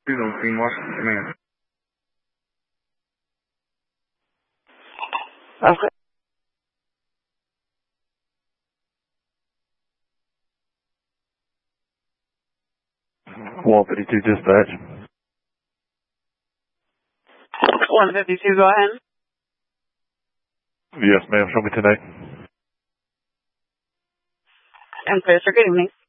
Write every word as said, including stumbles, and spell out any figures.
two oh three Washington Command. Okay. one fifty-two dispatch. one fifty-two, go ahead. Yes, ma'am. Show me today. And clear for good evening.